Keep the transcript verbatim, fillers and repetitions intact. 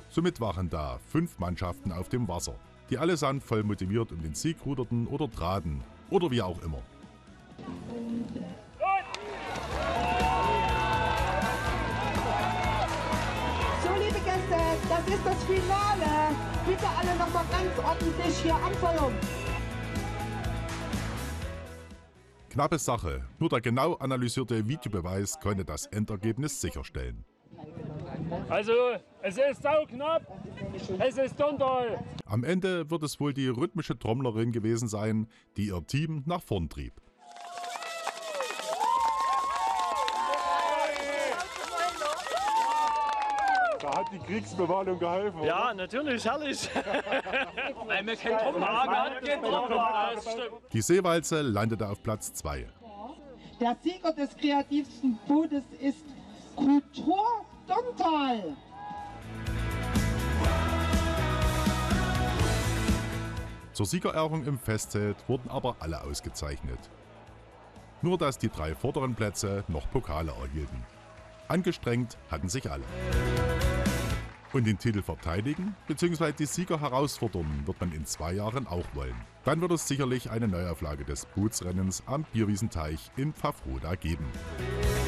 Somit waren da fünf Mannschaften auf dem Wasser, die allesamt voll motiviert um den Sieg ruderten oder traten oder wie auch immer. So, liebe Gäste, das ist das Finale. Bitte alle noch mal ganz ordentlich hier anfeuern. Knappe Sache, nur der genau analysierte Videobeweis konnte das Endergebnis sicherstellen. Also, es ist sauknapp, es ist total. Am Ende wird es wohl die rhythmische Trommlerin gewesen sein, die ihr Team nach vorn trieb. Da hat die Kriegsbemalung geholfen. Ja, natürlich, herrlich. Weil wir keinen Trommler haben, wir hatten keinen Trommler. Das stimmt. Die Seewalze landete auf Platz zwei. Der Sieger des kreativsten Bootes ist Kultur Donntal. Zur Siegerehrung im Festzelt wurden aber alle ausgezeichnet. Nur dass die drei vorderen Plätze noch Pokale erhielten. Angestrengt hatten sich alle. Und den Titel verteidigen bzw. die Sieger herausfordern wird man in zwei Jahren auch wollen. Dann wird es sicherlich eine Neuauflage des Bootsrennens am Bierwiesenteich in Pfaffroda geben.